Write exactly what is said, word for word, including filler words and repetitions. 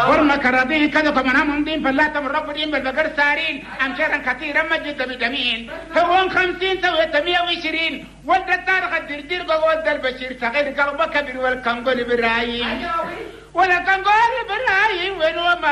ورما كرادين كذا كمان هم دين فلا تم رب دين بالبقر سارين أمشارا كثيرا مجد بدمين هون خمسين سويت مية وعشرين ود التاريخ الدردير قوود البشير صغير قلبك كبير والكنقل برايين ولا كنقل برايين وين وما